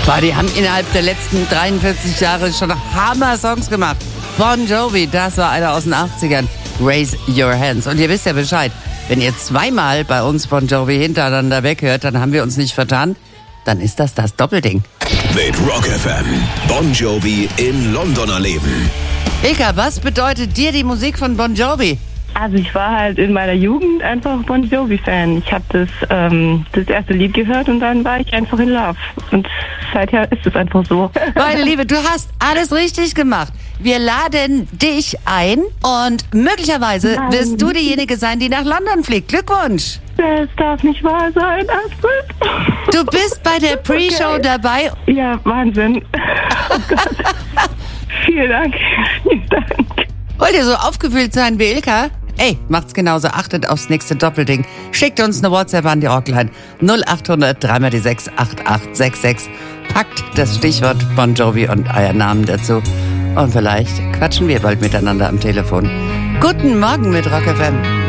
Boah, die haben innerhalb der letzten 43 Jahre schon Hammer-Songs gemacht. Bon Jovi, das war einer aus den 80ern. Raise Your Hands. Und ihr wisst ja Bescheid, wenn ihr zweimal bei uns Bon Jovi hintereinander weghört, dann haben wir uns nicht vertan. Dann ist das Doppelding. Mit Rock FM. Bon Jovi in London erleben. Ilka, was bedeutet dir die Musik von Bon Jovi? Also ich war halt in meiner Jugend einfach Bon Jovi-Fan. Ich habe das erste Lied gehört und dann war ich einfach in Love. Und seither ist es einfach so. Meine Liebe, du hast alles richtig gemacht. Wir laden dich ein und möglicherweise wirst du diejenige sein, die nach London fliegt. Glückwunsch! Das darf nicht wahr sein, Astrid. Du bist bei der Pre-Show dabei. Ja, Wahnsinn. Oh Gott. Vielen Dank. Vielen Dank. Wollt ihr so aufgewühlt sein wie Ilka? Ey, macht's genauso. Achtet aufs nächste Doppelding. Schickt uns eine WhatsApp an die Rockline 0800 3x6 8866. Packt das Stichwort Bon Jovi und euren Namen dazu. Und vielleicht quatschen wir bald miteinander am Telefon. Guten Morgen mit Rock FM.